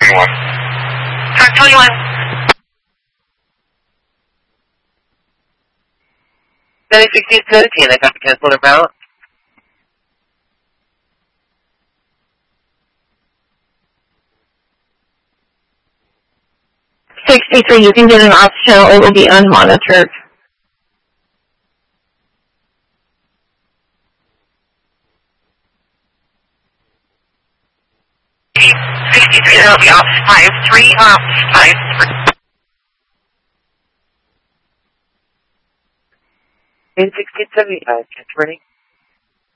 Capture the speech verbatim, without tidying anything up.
twenty-one. Track twenty-one. Then sixteen seventeen, I got to cancel their balance. sixty-three, you can get an ops channel, it will be unmonitored. sixty-three, that'll be ops five three, ops five three. In sixteen seventy-five, transferring.